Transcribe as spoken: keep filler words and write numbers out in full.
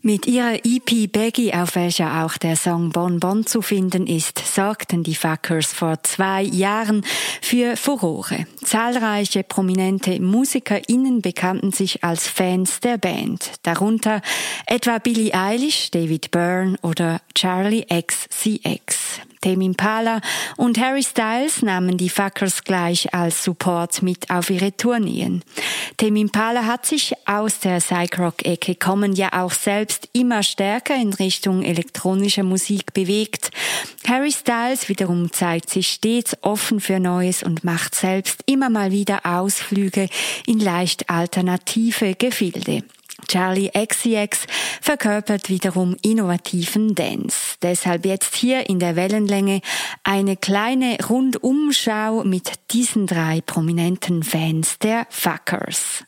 Mit ihrer E P Baggy, auf welcher auch der Song Bon Bon zu finden ist, sorgten die Fuckers vor zwei Jahren für Furore. Zahlreiche prominente MusikerInnen bekannten sich als Fans der Band, darunter etwa Billie Eilish, David Byrne oder Charli X C X. Tame Impala und Harry Styles nahmen die Fuckers gleich als Support mit auf ihre Tourneen. Tame Impala hat sich aus der Psych-Rock-Ecke kommend ja auch selbst immer stärker in Richtung elektronischer Musik bewegt. Harry Styles wiederum zeigt sich stets offen für Neues und macht selbst immer mal wieder Ausflüge in leicht alternative Gefilde. Charli X C X verkörpert wiederum innovativen Dance. Deshalb jetzt hier in der Wellenlänge eine kleine Rundumschau mit diesen drei prominenten Fans der Fuckers.